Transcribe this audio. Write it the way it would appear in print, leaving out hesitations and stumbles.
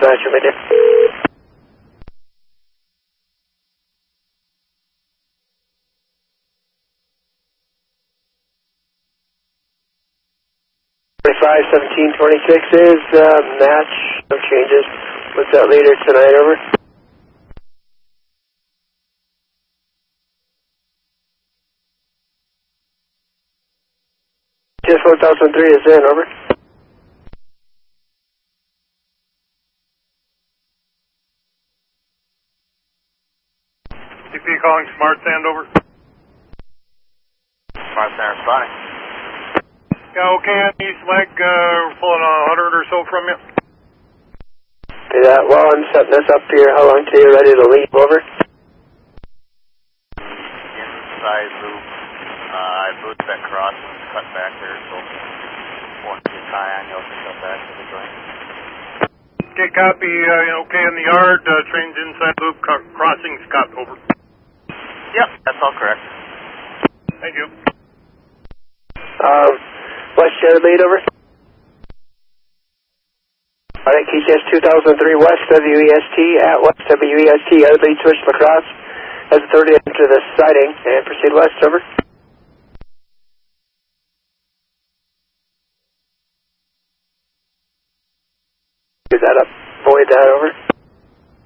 dispatcher, my dear. Five 1726 is match, no changes. What's that leader tonight, over? Just 1003 is in, over. CP calling Smart Sand, over. Smart Sand responding. Yeah, okay, on East Leg, we're pulling 100 or so from you. Do that while I'm setting this up here. How long till you're ready to leave, over? Inside loop. I booted that cross and cut back there, so once you tie on, you'll cut back to the joint. Okay, copy. Okay, in the yard, train's inside loop, crossing Scott, over. Yep, that's all correct. Thank you. West yard lead, over. Alright, KCS 2003 West WEST at West WEST, yard lead switch lacrosse. Has authority to enter the siding and proceed west, over. Is that up? Void that, over.